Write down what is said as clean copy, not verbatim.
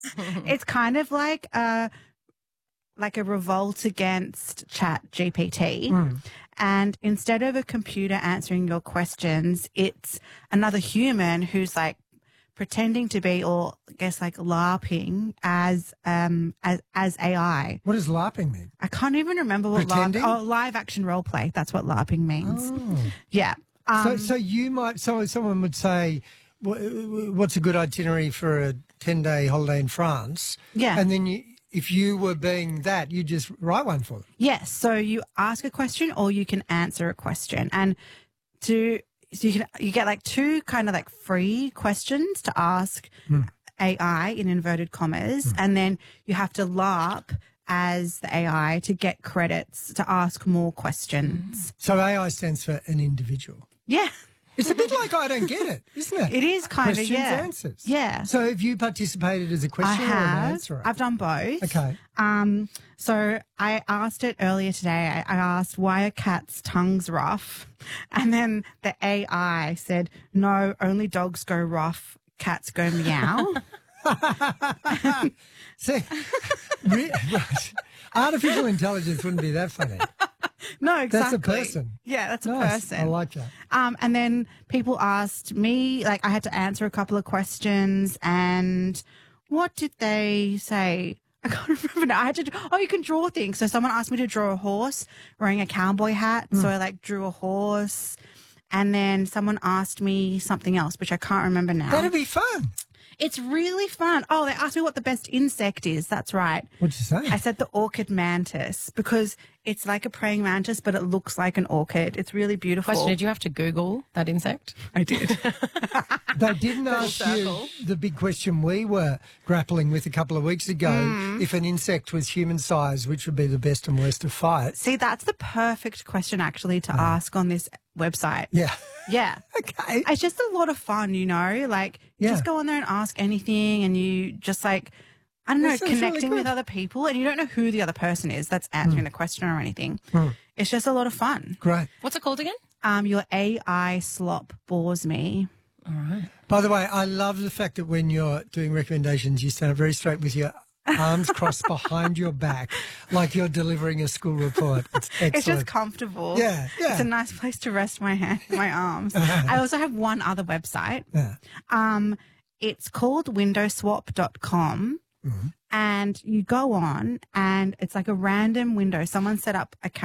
It's kind of like a revolt against ChatGPT. And instead of a computer answering your questions, it's another human who's like pretending to be, or I guess like LARPing as AI. What does LARPing mean? I can't even remember what Pretending? live action role play. That's what LARPing means. Oh. Yeah. So you might, someone would say, what's a good itinerary for a 10-day holiday in France? Yeah. And then if you were being that, you just write one for them. Yes. So you ask a question or you can answer a question. And you get like two kind of like free questions to ask AI in inverted commas. And then you have to LARP as the AI to get credits to ask more questions. So AI stands for an individual. Yeah. It's a bit like I don't get it, isn't it? It is kind Questions, of, yeah. answers. Yeah. So have you participated as a I questioner or an have. answerer? I've done both. Okay. So I asked it earlier today. I asked, why are cats' tongues rough? And then the AI said, no, only dogs go rough, cats go meow. See, right. Artificial intelligence wouldn't be that funny. No, exactly. That's a person. Yeah, that's a Nice. person. I like that. And then people asked me, like I had to answer a couple of questions, and what did they say? I can't remember now. I had to, you can draw things. So someone asked me to draw a horse wearing a cowboy hat. So I like drew a horse. And then someone asked me something else, which I can't remember now. That'd be fun. It's really fun. Oh, they asked me what the best insect is. That's right. What'd you say? I said the orchid mantis because it's like a praying mantis, but it looks like an orchid. It's really beautiful. Question, did you have to Google that insect? I did. They didn't ask you the big question we were grappling with a couple of weeks ago, if an insect was human size, which would be the best and worst to fight. See, that's the perfect question actually to ask on this website. Yeah. Yeah. Okay. It's just a lot of fun, you know, like you just go on there and ask anything, and you just like, I don't know, That sounds really connecting good. with other people, and you don't know who the other person is that's answering the question or anything. It's just a lot of fun. Great. What's it called again? Your AI slop bores me. All right. By the way, I love the fact that when you're doing recommendations, you stand up very straight with your arms crossed behind your back, like you're delivering a school report. It's excellent. It's just comfortable. Yeah, yeah. It's a nice place to rest my arms. I also have one other website. Yeah. It's called windowswap.com. And you go on and it's like a random window. Someone set up a